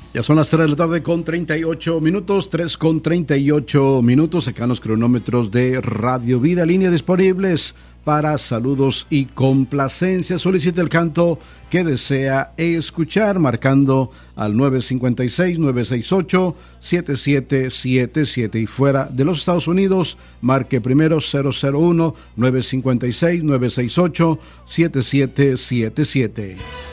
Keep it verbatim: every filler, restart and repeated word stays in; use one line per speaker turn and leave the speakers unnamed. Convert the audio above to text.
Ya son las tres de la tarde con treinta y ocho minutos, tres con treinta y ocho minutos, acá en los cronómetros de Radio Vida, líneas disponibles para saludos y complacencias. Solicite el canto que desea escuchar marcando al nueve cinco seis, nueve seis ocho, siete siete siete siete y fuera de los Estados Unidos marque primero cero cero uno, nueve cinco seis, nueve seis ocho, siete siete siete siete.